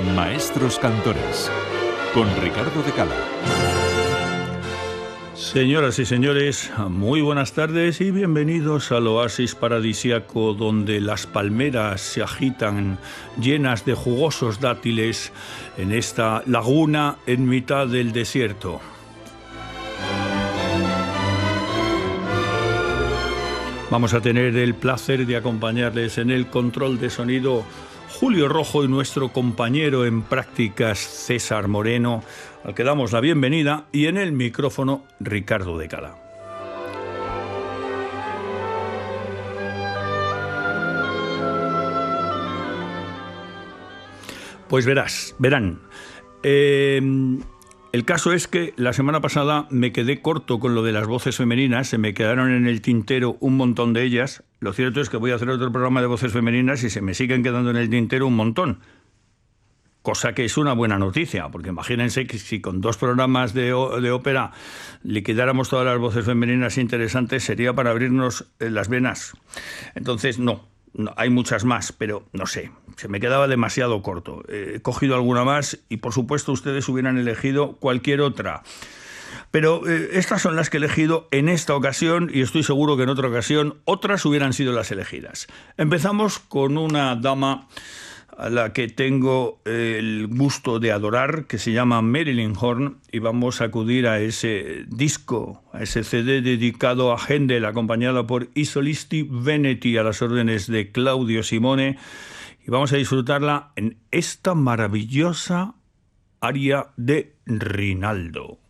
Maestros Cantores, con Ricardo de Cala. Señoras y señores, muy buenas tardes y bienvenidos al oasis paradisíaco donde las palmeras se agitan llenas de jugosos dátiles en esta laguna en mitad del desierto. Vamos a tener el placer de acompañarles en el control de sonido Julio Rojo y nuestro compañero en prácticas César Moreno, al que damos la bienvenida, y en el micrófono Ricardo de Cala. Pues verán. El caso es que la semana pasada me quedé corto con lo de las voces femeninas, se me quedaron en el tintero un montón de ellas. Lo cierto es que voy a hacer otro programa de voces femeninas y se me siguen quedando en el tintero un montón. Cosa que es una buena noticia, porque imagínense que si con 2 programas de ópera liquidáramos todas las voces femeninas interesantes, sería para abrirnos las venas. Entonces, no, hay muchas más, pero no sé, se me quedaba demasiado corto. He cogido alguna más y, por supuesto, ustedes hubieran elegido cualquier otra. Pero estas son las que he elegido en esta ocasión y estoy seguro que en otra ocasión otras hubieran sido las elegidas. Empezamos con una dama a la que tengo el gusto de adorar, que se llama Marilyn Horne, y vamos a acudir a ese disco, a ese CD dedicado a Händel, acompañada por I Solisti Veneti a las órdenes de Claudio Simone, y vamos a disfrutarla en esta maravillosa aria de Rinaldo.